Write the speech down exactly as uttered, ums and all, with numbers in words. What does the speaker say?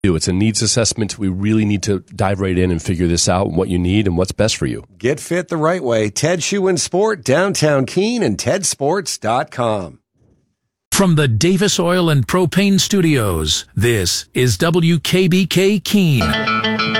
do. It's a needs assessment. We really need to dive right in and figure this out, what you need and what's best for you. Get fit the right way. Ted Shoe and Sport, downtown Keene, and ted sports dot com. From the Davis Oil and Propane Studios, this is W K B K Keene.